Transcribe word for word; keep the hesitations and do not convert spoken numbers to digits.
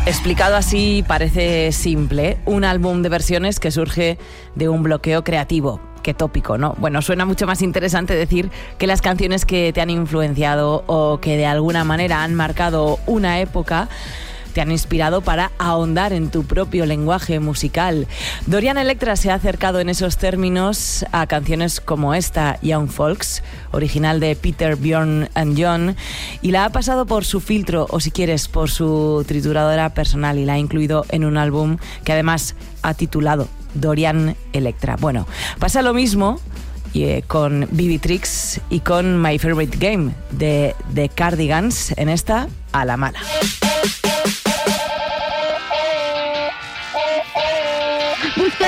Explicado así parece simple, un álbum de versiones que surge de un bloqueo creativo. Qué tópico, ¿no? Bueno, suena mucho más interesante decir que las canciones que te han influenciado o que de alguna manera han marcado una época te han inspirado para ahondar en tu propio lenguaje musical. Dorian Electra se ha acercado en esos términos a canciones como esta, Young Folks, original de Peter, Bjorn and John, y la ha pasado por su filtro, o si quieres, por su trituradora personal, y la ha incluido en un álbum que además ha titulado Dorian Electra. Bueno, pasa lo mismo y, eh, con Vivitrix y con My Favorite Game de The Cardigans en esta A la Mala.